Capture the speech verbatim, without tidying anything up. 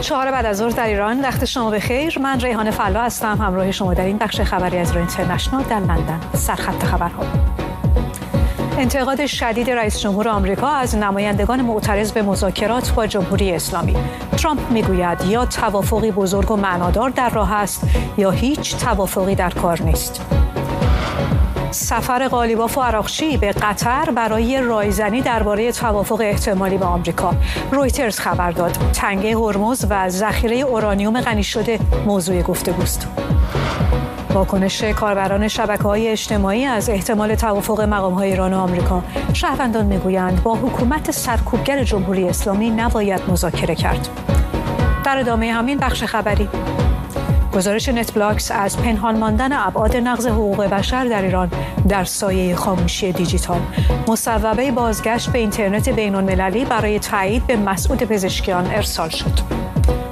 چهار بعد از ظهر در ایران، وقت شما بخیر. من ریحانه فلا هستم، همراه شما در این بخش خبری از ایران اینترنشنال در لندن. سرخط خبرها: انتقاد شدید رئیس جمهور آمریکا از نمایندگان معترض به مذاکرات با جمهوری اسلامی. ترامپ میگوید یا توافقی بزرگ و معنادار در راه است یا هیچ توافقی در کار نیست. سفر قالیباف و عراقچی به قطر برای رایزنی درباره توافق احتمالی با آمریکا. رویترز خبر داد تنگه هرمز و ذخیره اورانیوم غنی شده موضوع گفتگوست. واکنش کاربران شبکه‌های اجتماعی از احتمال توافق مقام‌های ایران و آمریکا. شهروندان میگویند با حکومت سرکوبگر جمهوری اسلامی نباید مذاکره کرد. در ادامه همین بخش خبری، گزارش نتبلاکس از پنهان ماندن ابعاد نقض حقوق بشر در ایران در سایه خاموشی دیجیتال. مصوبه بازگشت به اینترنت بین‌المللی برای تایید به مسعود پزشکیان ارسال شد.